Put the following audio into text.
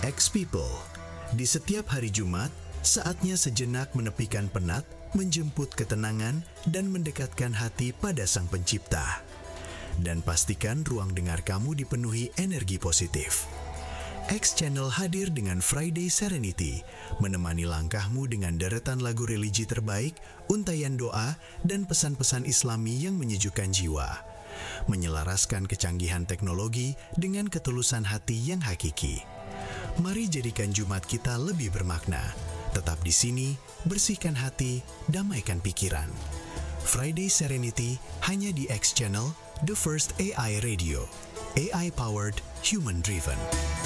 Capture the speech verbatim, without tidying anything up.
X-People. Di setiap hari Jumat, saatnya sejenak menepikan penat, menjemput ketenangan, dan mendekatkan hati pada Sang Pencipta. Dan pastikan ruang dengar kamu dipenuhi energi positif. X-Channel hadir dengan Friday Serenity, menemani langkahmu dengan deretan lagu religi terbaik, untayan doa, dan pesan-pesan Islami yang menyejukkan jiwa. Menyelaraskan kecanggihan teknologi dengan ketulusan hati yang hakiki. Mari jadikan Jumat kita lebih bermakna. Tetap di sini, bersihkan hati, damaikan pikiran. Friday Serenity hanya di X-Channel, the first A I radio. A I-powered, human-driven.